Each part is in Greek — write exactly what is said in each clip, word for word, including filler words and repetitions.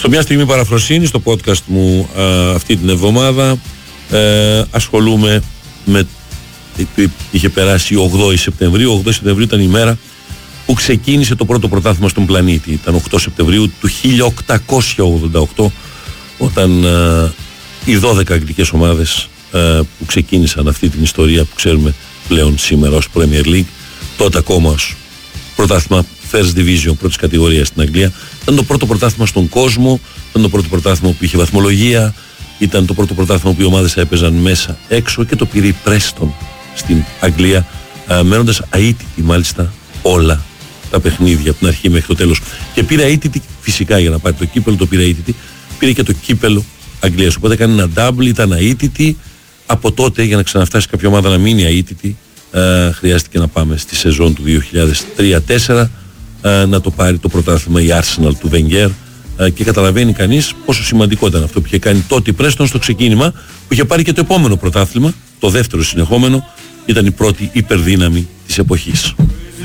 Στο Μια Στιγμή Παραφροσύνη, στο podcast μου α, αυτή την εβδομάδα ε, ασχολούμαι με, είχε περάσει ογδόη Σεπτεμβρίου. ογδόη Σεπτεμβρίου ήταν η μέρα που ξεκίνησε το πρώτο πρωτάθλημα στον πλανήτη. Ήταν οκτώ Σεπτεμβρίου του χίλια οκτακόσια ογδόντα οκτώ, όταν ε, οι δώδεκα αγγλικές ομάδες ε, που ξεκίνησαν αυτή την ιστορία που ξέρουμε πλέον σήμερα ως Premier League, τότε ακόμα ως πρωτάθλημα First Division, πρώτης κατηγορίας στην Αγγλία, ήταν το πρώτο πρωτάθλημα στον κόσμο, ήταν το πρώτο πρωτάθλημα που είχε βαθμολογία, ήταν το πρώτο πρωτάθλημα που οι ομάδες έπαιζαν μέσα έξω, και το πήρε η Preston στην Αγγλία, ε, μένοντας αίτητη μάλιστα όλα τα παιχνίδια από την αρχή μέχρι το τέλος. Και πήρε αίτητη φυσικά για να πάρει το κύπελο, το πήρε αίτητη, πήρε και το κύπελο Αγγλίας. Οπότε έκανε ένα double, ήταν αίτητη. Από τότε, για να ξαναφτάσει κάποια ομάδα να μείνει αίτητη, ε, χρειάστηκε να πάμε στη σεζόν του δύο χιλιάδες τρία τέσσερα ε, να το πάρει το πρωτάθλημα η Arsenal του Wenger, ε, και καταλαβαίνει κανείς πόσο σημαντικό ήταν αυτό που είχε κάνει τότε η Preston στο ξεκίνημα, που είχε πάρει και το επόμενο πρωτάθλημα, το δεύτερο συνεχόμενο, ήταν η πρώτη υπερδύναμη της εποχής.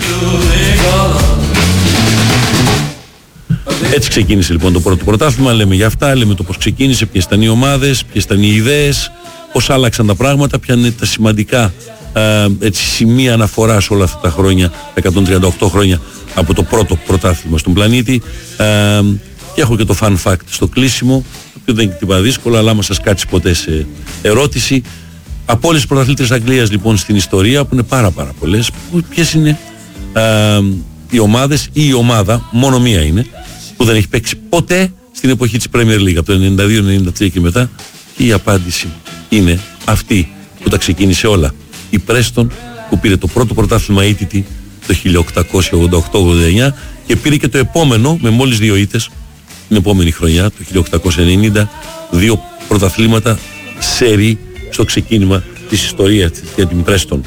Έτσι ξεκίνησε λοιπόν το πρώτο πρωτάθλημα. Λέμε για αυτά, λέμε το πώς ξεκίνησε, ποιες ήταν οι ομάδες, ποιες ήταν οι ιδέες, πώς άλλαξαν τα πράγματα, ποια είναι τα σημαντικά ε, έτσι, σημεία αναφοράς όλα αυτά τα χρόνια, εκατόν τριάντα οκτώ χρόνια από το πρώτο πρωτάθλημα στον πλανήτη. Ε, και έχω και το fun fact στο κλείσιμο, το οποίο δεν είναι τίποτα δύσκολο, αλλά άμα σας κάτσει ποτέ σε ερώτηση. Από όλες τις πρωταθλήτριες Αγγλίας λοιπόν στην ιστορία, που είναι πάρα πάρα πολλές, ποιες είναι ε, οι ομάδες, ή η ομάδα, μόνο μία είναι, που δεν έχει παίξει ποτέ στην εποχή της Premier League, από το ενενήντα δύο ενενήντα τρία και μετά? Και η απάντηση είναι αυτή που τα ξεκίνησε όλα. Η Preston, που πήρε το πρώτο πρωτάθλημα αίτητη το χίλια οκτακόσια ογδόντα οκτώ ογδόντα εννιά, και πήρε και το επόμενο με μόλις δύο ήττες την επόμενη χρονιά, το χίλια οκτακόσια ενενήντα, δύο πρωταθλήματα σερί στο ξεκίνημα της ιστορίας για την Preston.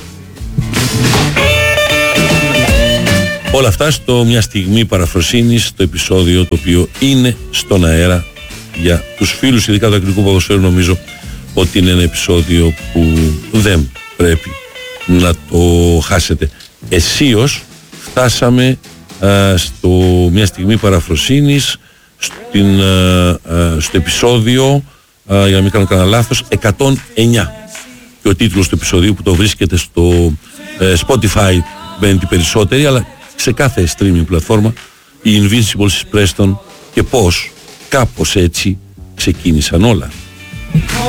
Όλα αυτά στο Μια Στιγμή Παραφροσύνης, στο επεισόδιο το οποίο είναι στον αέρα. Για τους φίλους ειδικά του αγγλικού ποδοσφαίρου νομίζω ότι είναι ένα επεισόδιο που δεν πρέπει να το χάσετε. Αισίως φτάσαμε α, στο Μια Στιγμή Παραφροσύνης, στην, α, α, στο επεισόδιο, α, για να μην κάνω κανένα λάθος, εκατόν εννιά. Και ο τίτλος του επεισοδίου, που το βρίσκεται στο ε, Spotify, μπαίνετε περισσότεροι, αλλά σε κάθε streaming πλατφόρμα, οι Invincibles Preston, και πώς κάπως έτσι ξεκίνησαν όλα.